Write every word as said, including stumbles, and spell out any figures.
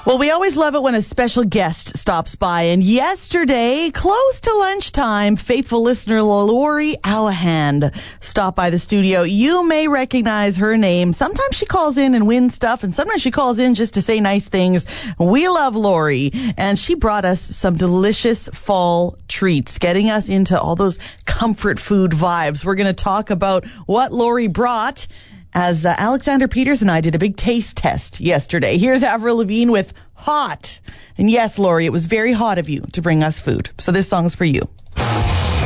Well, we always love it when a special guest stops by. And yesterday, close to lunchtime, faithful listener Lori Alahand stopped by the studio. You may recognize her name. Sometimes she calls in and wins stuff, and sometimes she calls in just to say nice things. We love Lori. And she brought us some delicious fall treats, getting us into all those comfort food vibes. We're going to talk about what Lori brought as uh, Alexander Peters and I did a big taste test yesterday. Here's Avril Lavigne with Hot. And yes, Lori, it was very hot of you to bring us food. So this song's for you.